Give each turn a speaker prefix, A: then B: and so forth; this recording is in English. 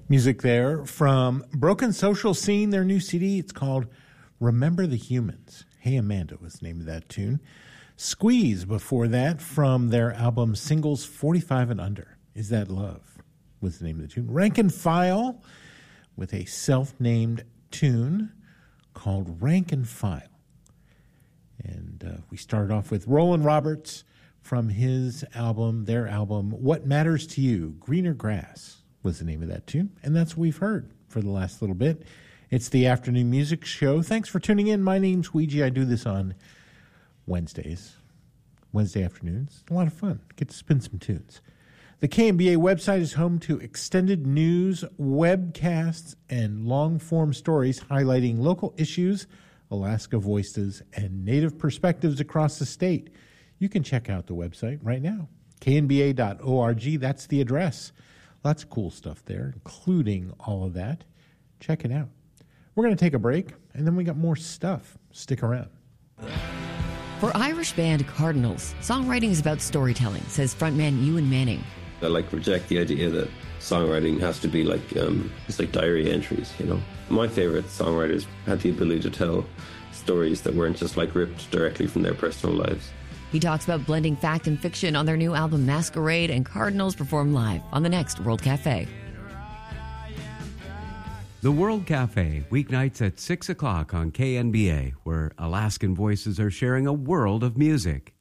A: Music there from Broken Social Scene, their new CD. It's called Remember the Humans. Hey Amanda was the name of that tune. Squeeze before that from their album Singles 45 and Under. Is That Love was the name of the tune. Rank and File with a self-named tune called Rank and File. And we started off with Roland Roberts from his album, their album, What Matters to You, Greener Grass was the name of that tune. And that's what we've heard for the last little bit. It's the Afternoon Music Show. Thanks for tuning in. My name's Ouija. I do this on Wednesday afternoons. A lot of fun. Get to spin some tunes. The KNBA website is home to extended news, webcasts, and long-form stories highlighting local issues, Alaska voices, and Native perspectives across the state. You can check out the website right now, knba.org. That's the address. Lots of cool stuff there, including all of that. Check it out. We're going to take a break, and then we got more stuff. Stick around.
B: For Irish band Cardinals, songwriting is about storytelling, says frontman Ewan Manning.
C: I reject the idea that songwriting has to be it's like diary entries, you know. My favorite songwriters had the ability to tell stories that weren't just ripped directly from their personal lives.
B: He talks about blending fact and fiction on their new album Masquerade, and Cardinals perform live on the next World Cafe.
D: The World Cafe, weeknights at 6 o'clock on KNBA, where Alaskan voices are sharing a world of music.